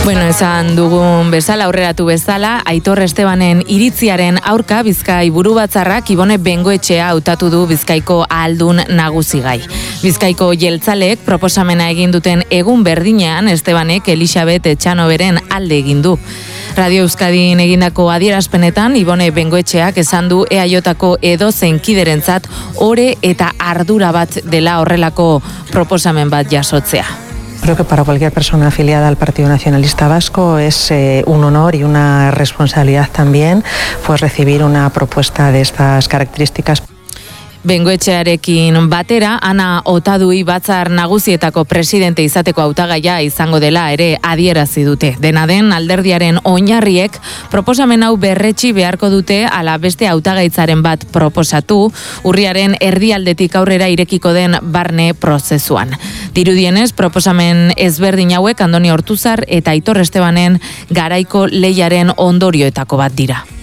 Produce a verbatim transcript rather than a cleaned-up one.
Bueno, esan dugun bezala, aurreratu bezala, Aitor Estebanen iritziaren aurka Bizkai burubatzarrak Ibone Bengoetxea hautatu du Bizkaiko ahaldun nagusigai. Bizkaiko jeltzaleek proposamena egin duten egun berdinean Estebanek Elisabet Etxanoberen alde egin du. Radio Euskadin egindako adierazpenetan Ibone Bengoetxeak esan du E A Jko edozein kiderentzat ore eta ardura bat dela horrelako proposamen bat jasotzea. Creo que para cualquier persona afiliada al Partido Nacionalista Vasco es eh, un honor y una responsabilidad también pues recibir una propuesta de estas características. Bengoetxearekin batera, Ana Otadui batzar nagusietako presidente izateko hautagaia izango dela ere adierazi dute. Dena den, alderdiaren oinarriek proposamen hau berretsi beharko dute ala beste hautagaitzaren bat proposatu, urriaren erdialdetik aurrera irekiko den barne prozesuan. Dirudienez, proposamen ezberdin hauek Andoni Ortuzar eta Aitor Estebanen garaiko lehiaren ondorioetako bat dira.